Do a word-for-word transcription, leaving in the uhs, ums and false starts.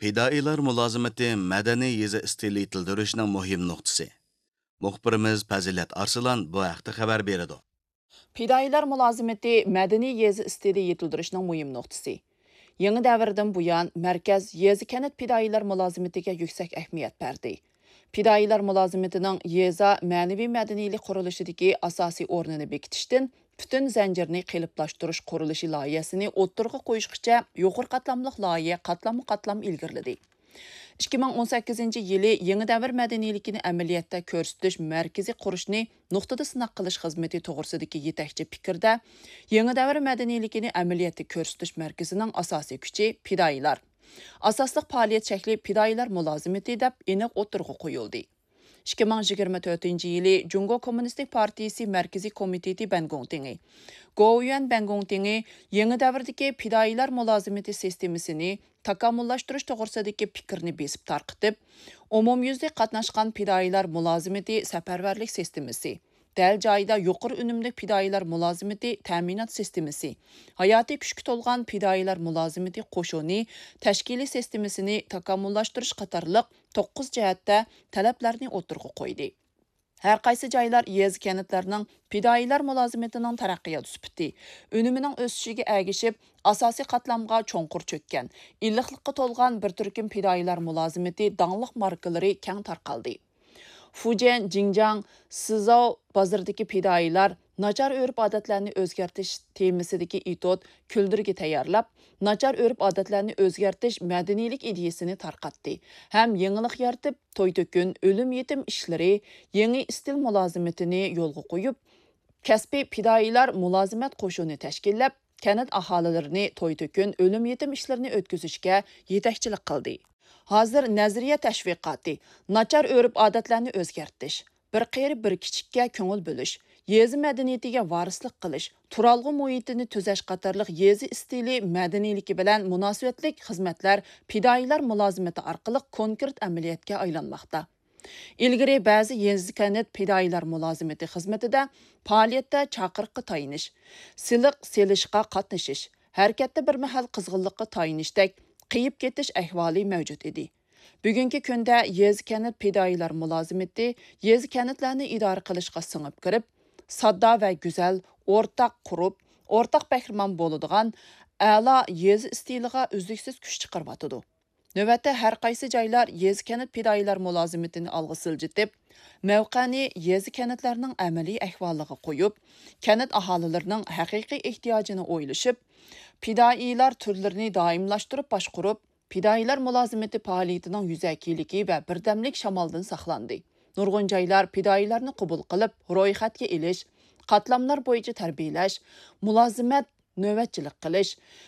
Fidoilar mulozimati madaniy yezi stili yetildirishning muhim nuqtasi. Muxbirimiz Fazilat Arslan bu haqda xabar beradi. Fidoilar mulozimati madaniy yezi istili yetildirishning muhim nuqtasi. Yangi davrdan buyon markaz yezi kanat fidoilar mulozimatiga yuksak ahamiyat berdi. Fidoilar mulozimatining yeza ma'naviy madaniylik qurilishidagi asosiy o'rnini bekitishdan butun zanjirni qiliblashtirish qurilishi loyihasini o'ttirg'a qo'yishgacha yuqori qatlamli loyiha qatlam-qatlam ilgirladi. ikki ming o'n sakkizinchi yili yangi davr madaniyligini amaliyotda ko'rsatish markazi qurishni nuqtada sinoq qilish xizmati to'g'risidagi yetakchi fikrda yangi davr madaniyligini amaliyotda ko'rsatish markazining asosiy kuchi fidoilar. Asosliq faoliyat shakli fidoilar mulozimati deb aniq o'tirg'a qo'yildi. ikki ming yigirma to'rtinchi yili Jungo Kommunistik Partiyasi Markaziy Komiteti Bangongtingi, Go'yuan Bangongtingi yangi davrdagi fidoilar mulozimati sistemasini takomillashtirish to'g'risidagi fikrni besib tarqitib, umumyuzli qatnashgan fidoilar mulozimati safarbarlik sistemasi, dal joyida yuqori unumli fidoilar mulozimati ta'minot sistemasi, hayotiy kuchga to'lgan fidoilar mulozimati qo'shuni tashkiliy sistemasini takomillashtirish qatorliq to'qqiz jihatda talablarni o'tirg'a qo'ydi. Har qaysi joylar yez kanatlarning fidoilar mulozimatining taraqqiyot sifati, unumining o'sishiga ergishib, asosiy qatlamga cho'nqur cho'kkan, illiqlikqa to'lgan bir turkum fidoilar mulozimati dangliq markalari keng tarqaldi. Fujian, Xinjiang, Sizhou bozoridagi fidoilar nachar urf-odatlarni o'zgartirish temasidagi etod kuldirga tayyorlab, nachar urf-odatlarni o'zgartirish madaniylik ideyasini tarqatdi. Ham yangilik yaratib, to'y-to'kun, o'lim yetim ishlari, yangi stil mulozimatini yo'lga qo'yib, kasbiy fidoilar mulozimat qo'shini tashkillab, kanat aholilarini to'y-to'kun, o'lim yetim ishlarini o'tkazishga yetakchilik qildi. Hozir nazariya tashviqoti, nachar urf-odatlarni o'zgartirish, bir qeri bir kichikka ko'ngil bo'lish, yezi madaniyatiga varislik qilish, turalg'i muhitini tuzash qatorliq yezi stili madaniyligi bilan munosabatlik xizmatlar fidoilar mulozimati orqali konkret amaliyotga aylanmoqda. Ilgari ba'zi yezi kanat fidoilar mulozimati xizmatida faoliyatda chaqiriqqa tayinish, siliq selishga qatnashish, harakatda bir mahal qizg'inlikqa tayinishdek qiyib ketish ahvoli mavjud edi. Bugungi kunda yezi kanat fidoilar mulozimati yezi kanatlarni idora qilishga singib kirib, sodda va go'zal o'rtaq qurib, o'rtaq bahramon bo'ladigan a'lo yezi stiliga uzluksiz kuch chiqaryotidi. Navbatda har qaysi joylar yezi kanat fidoilar mulozimatini olg'a siljitib, mavqani yezi kanatlarning amaliy ahvoliga qo'yib, kanat aholilarining haqiqiy ehtiyojini o'ylashib, fidoilar turlarini doimlashtirib boshqurib, fidoilar mulozimati faoliyatining yuzakiligi va birdamlik shamoldan saqlandi. Nurg'un joylar fidoilarni qabul qilib, ro'yxatga ilish, qatlamlar bo'yicha tarbiyalash, mulozimat navbatchilik qilish,